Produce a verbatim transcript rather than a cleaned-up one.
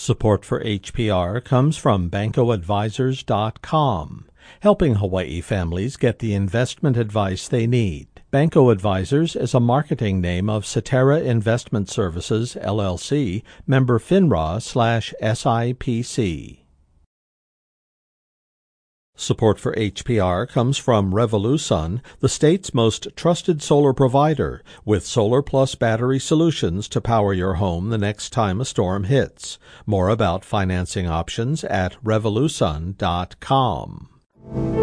Support for H P R comes from Banco Advisors dot com, helping Hawaii families get the investment advice they need. Banco Advisors is a marketing name of Cetera Investment Services, L L C, member FINRA slash S I P C. Support for H P R comes from Revolusun, the state's most trusted solar provider, with Solar Plus battery solutions to power your home the next time a storm hits. More about financing options at Revolusun dot com.